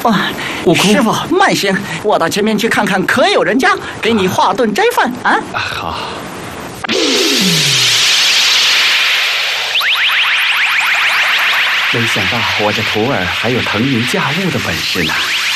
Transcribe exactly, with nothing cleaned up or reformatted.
哦， 悟空， 师傅慢行，我到前面去看看，可有人家给你化顿斋饭啊？ 好。没想到我这徒儿还有腾云驾雾的本事呢。